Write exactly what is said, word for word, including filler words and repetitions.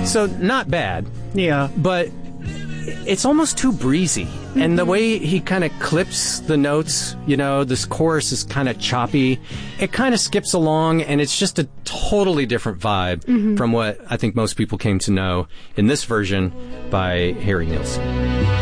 So not bad, Yeah. but it's almost too breezy. Mm-hmm. And the way he kind of clips the notes, you know, this chorus is kind of choppy. It kind of skips along, and it's just a totally different vibe mm-hmm. from what I think most people came to know in this version by Harry Nilsson.